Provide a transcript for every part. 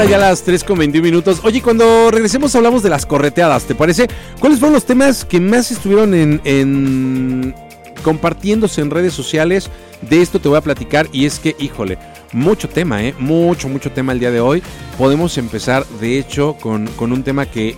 hora, ya a las 3:21. Oye, cuando regresemos hablamos de las correteadas, ¿te parece? ¿Cuáles fueron los temas que más estuvieron en compartiéndose en redes sociales? De esto te voy a platicar y es que, híjole, mucho tema, mucho tema el día de hoy. Podemos empezar, de hecho, con un tema que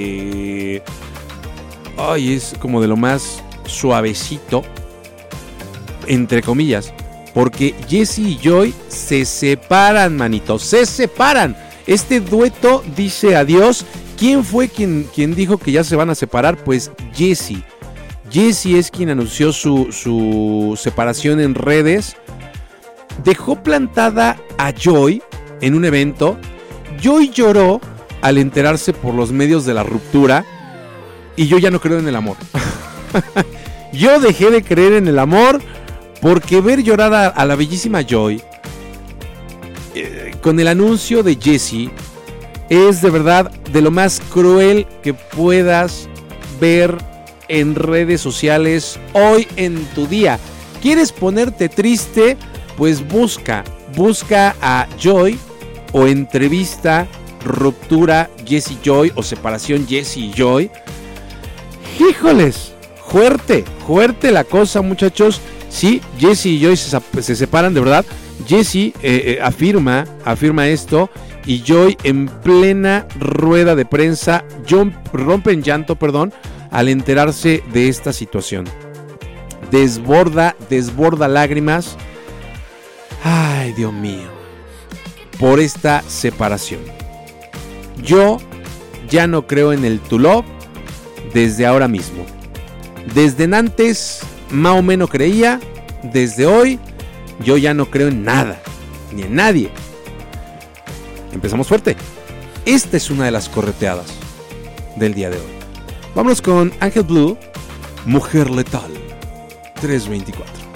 es como de lo más suavecito, entre comillas, porque Jesse y Joy se separan, manitos, se separan. Este dueto dice adiós. ¿Quién fue quien dijo que ya se van a separar? Pues Jesse. Jesse es quien anunció su separación en redes. Dejó plantada a Joy en un evento. Joy lloró al enterarse por los medios de la ruptura. Y yo ya no creo en el amor. Yo dejé de creer en el amor porque ver llorar a la bellísima Joy con el anuncio de Jesse es de verdad de lo más cruel que puedas ver en redes sociales hoy en tu día. ¿Quieres ponerte triste? Pues busca a Joy o entrevista ruptura Jesse Joy o separación Jesse y Joy. ¡Híjoles! Fuerte la cosa, muchachos. Sí, Jesse y Joy se separan, de verdad. Jesse afirma esto y Joy en plena rueda de prensa rompe en llanto, al enterarse de esta situación. Desborda lágrimas. Ay, Dios mío. Por esta separación. Yo ya no creo en el to love desde ahora mismo. Desde antes más o menos creía. Desde hoy yo ya no creo en nada, ni en nadie. Empezamos fuerte. Esta es una de las correteadas del día de hoy. Vámonos con Ángel Blue, Mujer Letal, 324.